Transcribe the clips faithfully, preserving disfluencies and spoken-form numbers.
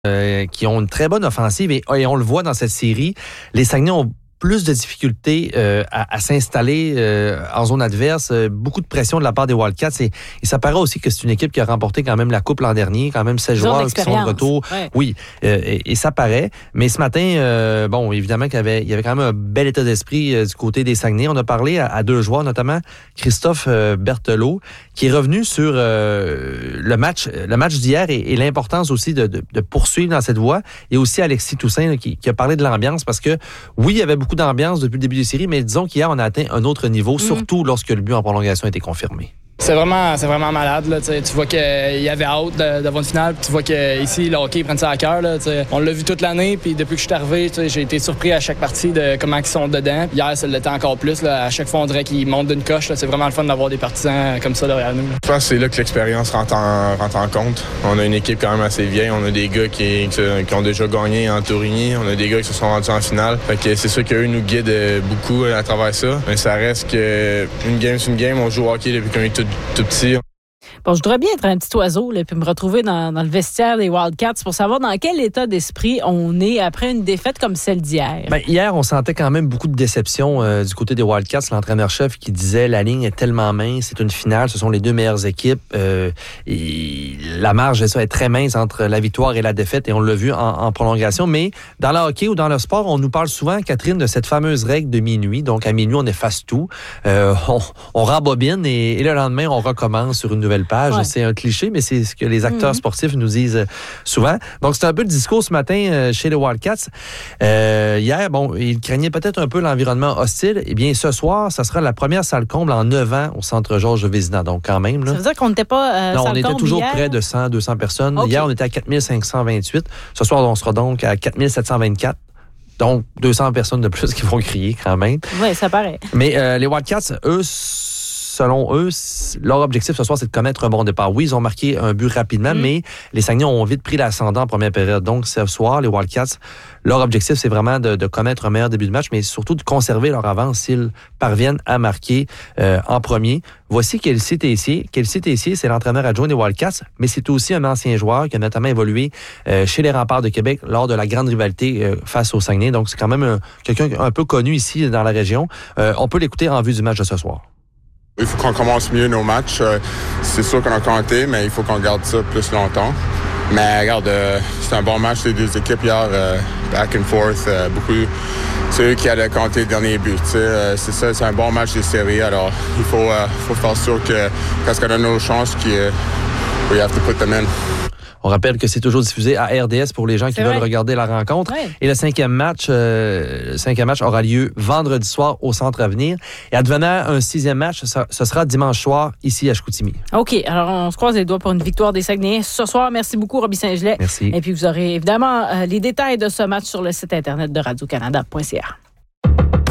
euh, qui ont une très bonne offensive et, et on le voit dans cette série, les Saguenay ont plus de difficultés euh, à, à s'installer euh, en zone adverse, euh, beaucoup de pression de la part des Wildcats et, et ça paraît aussi que c'est une équipe qui a remporté quand même la Coupe l'an dernier, quand même seize joueurs qui sont de retour. Ouais. Oui, euh, et, et ça paraît. Mais ce matin, euh, bon, évidemment qu'il y avait, il y avait quand même un bel état d'esprit euh, du côté des Saguenay. On a parlé à, à deux joueurs, notamment Christophe euh, Berthelot, qui est revenu sur euh, le match, le match d'hier et, et l'importance aussi de, de, de poursuivre dans cette voie. Et aussi Alexis Toussaint là, qui, qui a parlé de l'ambiance parce que oui, il y avait beaucoup d'ambiance depuis le début des séries, mais disons qu'hier, on a atteint un autre niveau, mmh. surtout lorsque le but en prolongation a été confirmé. C'est vraiment, c'est vraiment malade. Là, tu vois qu'il y avait hâte de, devant une finale. Tu vois qu'ici, le hockey, ils prennent ça à cœur. Là, on l'a vu toute l'année. Puis depuis que je suis arrivé, j'ai été surpris à chaque partie de comment ils sont dedans. Hier, ça l'était encore plus. Là. À chaque fois, on dirait qu'ils montent d'une coche. Là. C'est vraiment le fun d'avoir des partisans comme ça derrière nous. Là. Je pense que c'est là que l'expérience rentre en, rentre en compte. On a une équipe quand même assez vieille. On a des gars qui, qui, qui ont déjà gagné en Tourigny. On a des gars qui se sont rendus en finale. Fait que c'est sûr qu'eux nous guident beaucoup à travers ça. Mais ça reste qu'une game, c'est une game. On joue au hockey depuis qu'on est tout, tout petit. Bon, je voudrais bien être un petit oiseau et puis me retrouver dans, dans le vestiaire des Wildcats pour savoir dans quel état d'esprit on est après une défaite comme celle d'hier. Bien, hier, on sentait quand même beaucoup de déception euh, du côté des Wildcats. L'entraîneur-chef qui disait la ligne est tellement mince, c'est une finale, ce sont les deux meilleures équipes. Euh, et la marge ça, est très mince entre la victoire et la défaite et on l'a vu en, en prolongation. Mais dans le hockey ou dans le sport, on nous parle souvent, Catherine, de cette fameuse règle de minuit. Donc, à minuit, on efface tout. Euh, on, on rembobine et, et le lendemain, on recommence sur une nouvelle page. Ouais. C'est un cliché, mais c'est ce que les acteurs mmh. sportifs nous disent souvent. Donc, c'est un peu le discours ce matin chez les Wildcats. Euh, hier, bon, ils craignaient peut-être un peu l'environnement hostile. Eh bien, ce soir, ça sera la première salle comble en neuf ans au Centre Georges Vézina. Donc, quand même. Là, ça veut dire qu'on n'était pas euh, non, salle on était toujours hier? près de cent, deux cents personnes. Okay. Hier, on était à quatre mille cinq cent vingt-huit. Ce soir, on sera donc à quatre mille sept cent vingt-quatre. Donc, deux cents personnes de plus qui vont crier quand même. Oui, ça paraît. Mais euh, les Wildcats, eux, selon eux, leur objectif ce soir, c'est de connaître un bon départ. Oui, ils ont marqué un but rapidement, mmh. mais les Saguenay ont vite pris l'ascendant en première période. Donc, ce soir, les Wildcats, leur objectif, c'est vraiment de, de connaître un meilleur début de match, mais surtout de conserver leur avance s'ils parviennent à marquer euh, en premier. Voici Kelsey Tessier. Kelsey Tessier, c'est l'entraîneur adjoint des Wildcats, mais c'est aussi un ancien joueur qui a notamment évolué euh, chez les Remparts de Québec lors de la grande rivalité euh, face aux Saguenay. Donc, c'est quand même un, quelqu'un un peu connu ici dans la région. Euh, on peut l'écouter en vue du match de ce soir. Il faut qu'on commence mieux nos matchs. C'est sûr qu'on a compté, mais il faut qu'on garde ça plus longtemps. Mais regarde, euh, c'est un bon match des deux équipes hier, euh, back and forth. Euh, beaucoup, c'est eux qui allaient compter le dernier but. Euh, c'est ça, c'est un bon match des séries. Alors, il faut, euh, faut faire sûr que quand on a nos chances, qu'on euh, we have to put them in. On rappelle que c'est toujours diffusé à R D S pour les gens qui c'est veulent vrai. regarder la rencontre. Ouais. Et le cinquième match, euh, le cinquième match aura lieu vendredi soir au Centre Avenir. Et advenant un sixième match, ça, ce sera dimanche soir ici à Chicoutimi. OK. Alors, on se croise les doigts pour une victoire des Saguenayens ce soir. Merci beaucoup, Roby Saint-Gelais. Merci. Et puis, vous aurez évidemment euh, les détails de ce match sur le site Internet de radio canada point c a.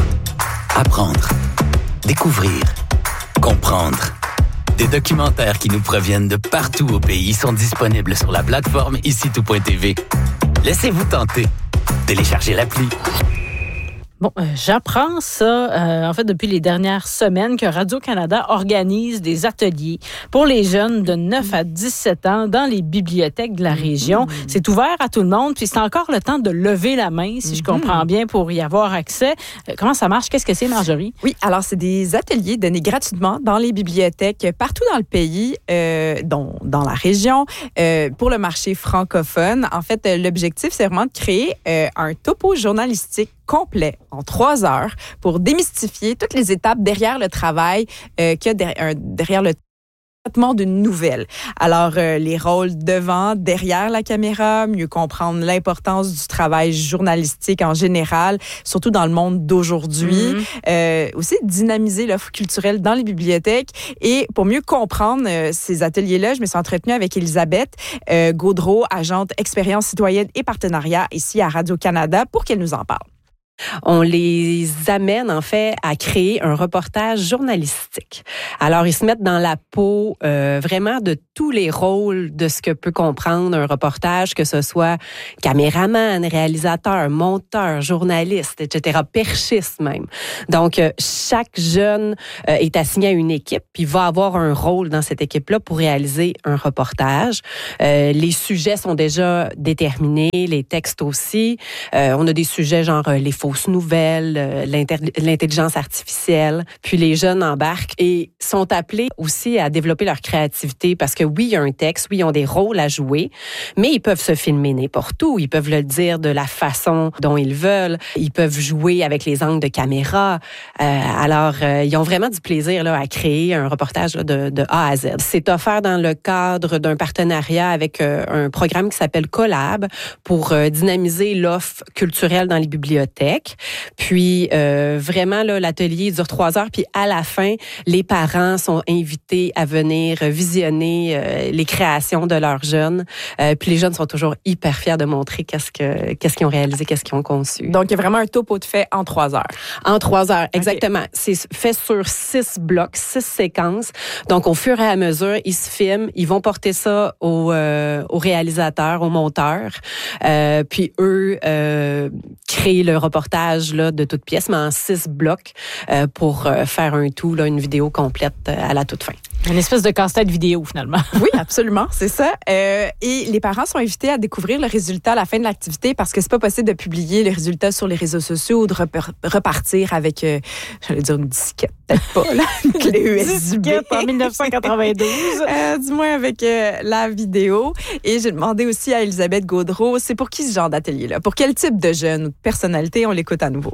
Apprendre, découvrir, comprendre. Des documentaires qui nous proviennent de partout au pays sont disponibles sur la plateforme ici tout point t v. Laissez-vous tenter. Téléchargez l'appli. Bon, euh, j'apprends ça, euh, en fait, depuis les dernières semaines, que Radio-Canada organise des ateliers pour les jeunes de neuf à dix-sept ans dans les bibliothèques de la région. Mmh. C'est ouvert à tout le monde, puis c'est encore le temps de lever la main, si mmh. je comprends bien, pour y avoir accès. Euh, comment ça marche? Qu'est-ce que c'est, Marjorie? Oui, alors c'est des ateliers donnés gratuitement dans les bibliothèques partout dans le pays, euh, dont, dans la région, euh, pour le marché francophone. En fait, l'objectif, c'est vraiment de créer euh, un topo journalistique complet en trois heures pour démystifier toutes les étapes derrière le travail euh, qu'il y a derrière, derrière le traitement d'une nouvelle. Alors, euh, les rôles devant, derrière la caméra, mieux comprendre l'importance du travail journalistique en général, surtout dans le monde d'aujourd'hui. Mm-hmm. Euh, aussi, dynamiser l'offre culturelle dans les bibliothèques. Et pour mieux comprendre euh, ces ateliers-là, je me suis entretenue avec Elisabeth euh, Gaudreau, agente expérience citoyenne et partenariat ici à Radio-Canada, pour qu'elle nous en parle. On les amène, en fait, à créer un reportage journalistique. Alors, ils se mettent dans la peau euh, vraiment de tous les rôles de ce que peut comprendre un reportage, que ce soit caméraman, réalisateur, monteur, journaliste, et cetera, perchiste même. Donc, euh, chaque jeune euh, est assigné à une équipe, puis va avoir un rôle dans cette équipe-là pour réaliser un reportage. Euh, les sujets sont déjà déterminés, les textes aussi. Euh, on a des sujets genre euh, les fausses nouvelles, euh, l'inter- l'intelligence artificielle. Puis les jeunes embarquent et sont appelés aussi à développer leur créativité parce que oui, il y a un texte, oui, ils ont des rôles à jouer, mais ils peuvent se filmer n'importe où. Ils peuvent le dire de la façon dont ils veulent. Ils peuvent jouer avec les angles de caméra. Euh, alors, euh, ils ont vraiment du plaisir là, à créer un reportage là, de, de A à Z. C'est offert dans le cadre d'un partenariat avec euh, un programme qui s'appelle Collab pour euh, dynamiser l'offre culturelle dans les bibliothèques. Puis, euh, vraiment, là, l'atelier dure trois heures. Puis, à la fin, les parents sont invités à venir visionner euh, les créations de leurs jeunes. Euh, puis, les jeunes sont toujours hyper fiers de montrer qu'est-ce que qu'est-ce qu'ils ont réalisé, qu'est-ce qu'ils ont conçu. Donc, il y a vraiment un topo de fait en trois heures. En trois heures, exactement. Okay. C'est fait sur six blocs, six séquences. Donc, au fur et à mesure, ils se filment, ils vont porter ça au, euh, au réalisateur, au monteur. Euh, puis, eux euh, créent le reportage là, de toutes pièces, mais en six blocs euh, pour euh, faire un tout, là, une vidéo complète euh, à la toute fin. Une espèce de casse-tête vidéo, finalement. Oui, absolument, c'est ça. Euh, et les parents sont invités à découvrir le résultat à la fin de l'activité parce que c'est pas possible de publier les résultats sur les réseaux sociaux ou de rep- repartir avec, euh, j'allais dire une disquette, peut-être pas, là, une clé U S B. Disquette en dix-neuf cent quatre-vingt-douze. euh, du moins avec euh, la vidéo. Et j'ai demandé aussi à Elisabeth Gaudreau, c'est pour qui ce genre d'atelier-là? Pour quel type de jeune ou de personnalité? On l'écoute à nouveau.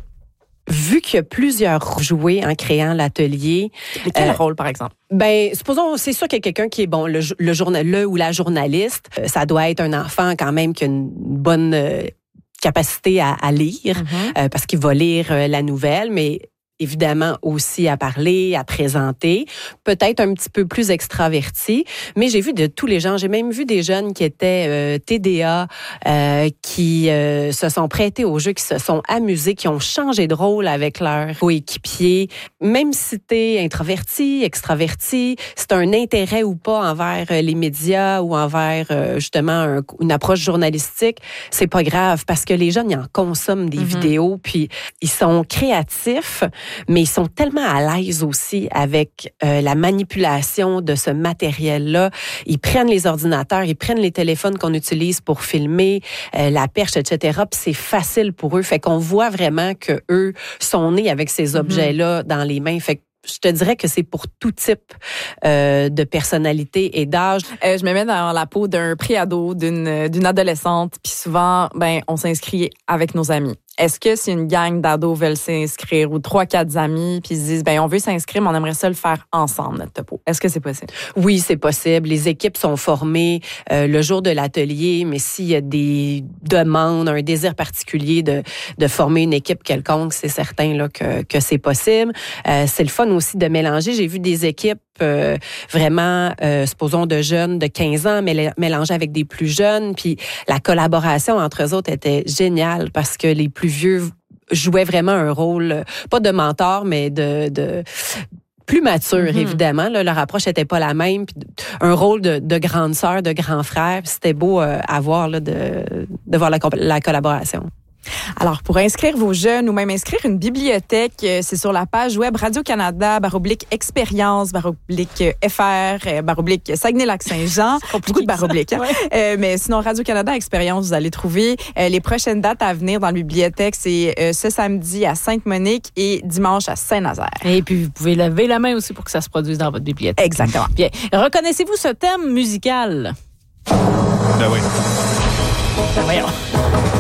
Vu qu'il y a plusieurs jouets en créant l'atelier. Et quel euh, rôle, par exemple? Ben, supposons, c'est sûr qu'il y a quelqu'un qui est bon, le, le, journal, le ou la journaliste. Euh, ça doit être un enfant quand même qui a une bonne euh, capacité à, à lire, mm-hmm. euh, parce qu'il va lire euh, la nouvelle, mais évidemment aussi à parler, à présenter, peut-être un petit peu plus extraverti, mais j'ai vu de tous les gens, j'ai même vu des jeunes qui étaient euh, T D A, euh, qui euh, se sont prêtés au jeu, qui se sont amusés, qui ont changé de rôle avec leurs coéquipiers. Même si t'es introverti, extraverti, si t'as un intérêt ou pas envers les médias ou envers euh, justement un, une approche journalistique, c'est pas grave parce que les jeunes, ils en consomment des mm-hmm. vidéos, puis ils sont créatifs, mais ils sont tellement à l'aise aussi avec euh, la manipulation de ce matériel-là. Ils prennent les ordinateurs, ils prennent les téléphones qu'on utilise pour filmer, euh, la perche, et cetera. Puis c'est facile pour eux. Fait qu'on voit vraiment que eux sont nés avec ces objets-là mm-hmm. dans les mains. Fait que je te dirais que c'est pour tout type euh, de personnalité et d'âge. Euh, je me mets dans la peau d'un pré-ado, d'une, d'une adolescente, puis souvent, ben, on s'inscrit avec nos amis. Est-ce que si une gang d'ados veulent s'inscrire ou trois, quatre amis puis ils se disent, ben on veut s'inscrire, mais on aimerait ça le faire ensemble, notre topo. Est-ce que c'est possible? Oui, c'est possible. Les équipes sont formées euh, le jour de l'atelier, mais s'il y a des demandes, un désir particulier de, de former une équipe quelconque, c'est certain là, que, que c'est possible. Euh, c'est le fun aussi de mélanger. J'ai vu des équipes Euh, vraiment, euh, supposons de jeunes de quinze ans mél- mélangés avec des plus jeunes. Puis la collaboration entre eux autres était géniale parce que les plus vieux jouaient vraiment un rôle, pas de mentor, mais de... de plus mature, mm-hmm. évidemment. Là, leur approche n'était pas la même. Puis un rôle de, de grande sœur, de grand frère. C'était beau euh, à voir là, de, de voir la, la collaboration. Alors, pour inscrire vos jeunes ou même inscrire une bibliothèque, c'est sur la page web Radio-Canada, baroblique expérience, baroblique F R, baroblique Saguenay-Lac-Saint-Jean. Beaucoup de barobliques. Hein? Ouais. Euh, mais sinon, Radio-Canada Expérience, vous allez trouver. Euh, les prochaines dates à venir dans la bibliothèque, c'est euh, ce samedi à Sainte-Monique et dimanche à Saint-Nazaire. Et puis, vous pouvez lever la main aussi pour que ça se produise dans votre bibliothèque. Exactement. Bien. Reconnaissez-vous ce thème musical? Ben oui. Ben voyons.